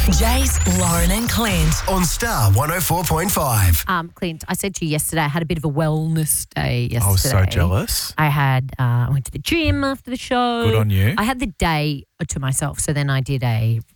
Jace, Lauren and Clint. On Star 104.5. Clint, I said to you yesterday, I had a bit of a wellness day yesterday. I was so jealous. I went to the gym after the show. Good on you. I had the day to myself. So then I did a